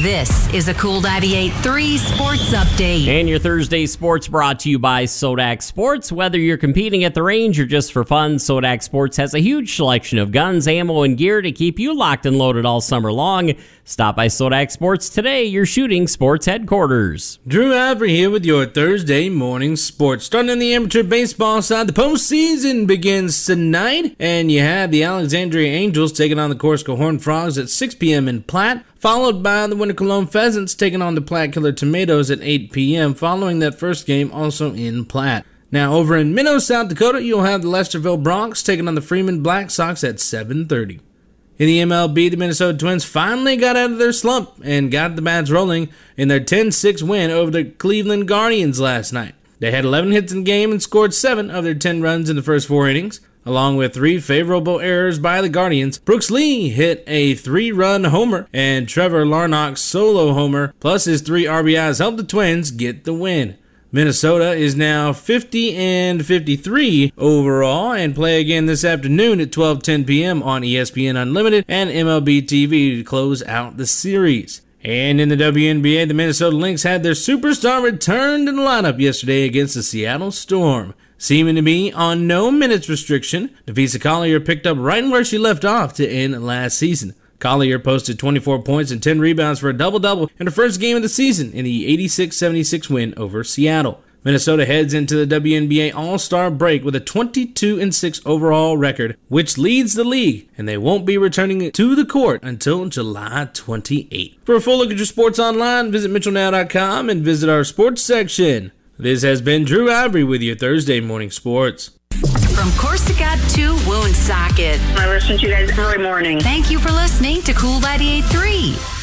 This is a Cool 98.3 Sports Update. And your Thursday sports brought to you by Sodak Sports. Whether you're competing at the range or just for fun, Sodak Sports has a huge selection of guns, ammo, and gear to keep you locked and loaded all summer long. Stop by Sodak Sports today, your shooting sports headquarters. Drew Avery here with your Thursday morning sports. Starting on the amateur baseball side, the postseason begins tonight, and you have the Alexandria Angels taking on the Corsica Horned Frogs at 6 p.m. in Platte, followed by the Winter Cologne Pheasants taking on the Platte Killer Tomatoes at 8 p.m. following that first game also in Platte. Now over in Minnow, South Dakota, you'll have the Lesterville Broncs taking on the Freeman Black Sox at 7:30. In the MLB, the Minnesota Twins finally got out of their slump and got the bats rolling in their 10-6 win over the Cleveland Guardians last night. They had 11 hits in the game and scored 7 of their 10 runs in the first 4 innings. Along with 3 favorable errors by the Guardians, Brooks Lee hit a 3-run homer, and Trevor Larnach's solo homer plus his 3 RBIs helped the Twins get the win. Minnesota is now 50-53 overall and play again this afternoon at 12:10 p.m. on ESPN Unlimited and MLB TV to close out the series. And in the WNBA, the Minnesota Lynx had their superstar return to the lineup yesterday against the Seattle Storm. Seeming to be on no minutes restriction, Devisa Collier picked up right where she left off to end last season. Collier posted 24 points and 10 rebounds for a double-double in her first game of the season in the 86-76 win over Seattle. Minnesota heads into the WNBA All-Star break with a 22-6 overall record, which leads the league, and they won't be returning to the court until July 28. For a full look at your sports online, visit MitchellNow.com and visit our sports section. This has been Drew Avery with your Thursday morning sports. From Corsica to Woonsocket, I listen to you guys every morning. thank you for listening to Cool 98.3.